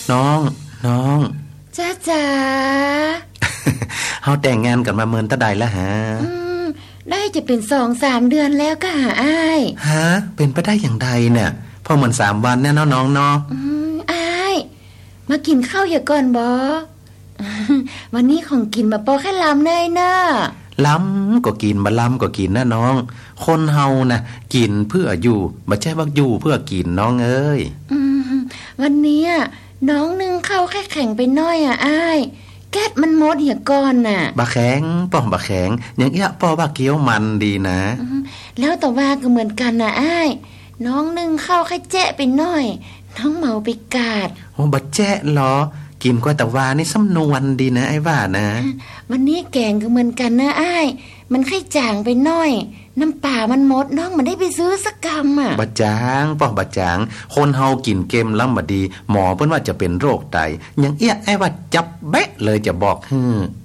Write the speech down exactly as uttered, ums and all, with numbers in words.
น้องน้องจ้าจ๋าเฮาแต่งงานกันมาเมินตะใดแล้วฮะอืมได้จะเป็น สองสาม เดือนแล้วก็หาอ้ายฮะเป็นไปได้อย่างใดเนี่ยพอเหมือนสามวันแน่เนาะน้องเนาะอืมอ้ายมากินข้าวอย่าก่อนบ่วันนี้ของกินมาปอแค่ลำเนยเนาะล้ำก็กินบ่ล้ำก็กินนะน้องคนเฮานะกินเพื่ออยู่บ่ใช่ว่าอยู่เพื่อกินน้องเอ้ยอืมวันนี้น้องนึงเข้าแค่แข็งไปหน่อยอ่ะอ้ายแก๊สมันหมดเหี่ยก่อนน่ะบะแข็งป้องบะแข็งอย่างเอี้ยป้อว่าเกี๊ยวมันดีนะแล้วแต่ว่าก็เหมือนกันน่ะอ้ายน้องนึงเข้าแค่แจ๊ะไปหน่อยน้องเมาไปกาดโอ้บ่แจ๊ะหรอกินกว่าแต่ว่านี่สำนวนดีนะไอ้ว่านะวันนี้แกงก็เหมือนกันนะอ้ายมันแค่จางไปหน่อยน้ำป่ามันหมดน้องมันได้ไปซื้อสักกำอ่ะบะจางป้องบะจางคนเฮากินเกมล้ำบดีหมอเพิ่นว่าจะเป็นโรคไตอย่างเอี้ยไอ้ว่าจับแบะเลยจะบอกฮึ